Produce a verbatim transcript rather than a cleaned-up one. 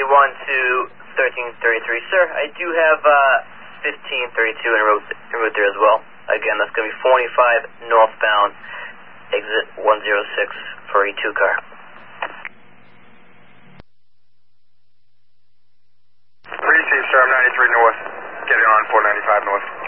one to thirteen thirty-three. Sir, I do have uh, fifteen thirty-two en route, en route there as well. Again, that's going to be forty-five northbound, exit one oh six for E two car. Received, sir. I'm ninety-three north. Getting on four ninety-five north.